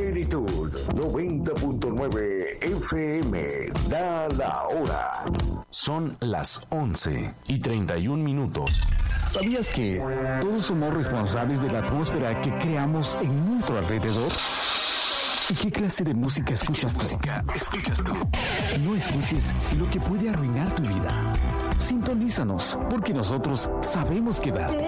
Plenitud 90.9 FM. Da la hora. Son las 11:31. ¿Sabías que todos somos responsables de la atmósfera que creamos en nuestro alrededor? ¿Y qué clase de música escuchas tú? No escuches lo que puede arruinar tu vida. Sintonízanos, porque nosotros sabemos quedarte.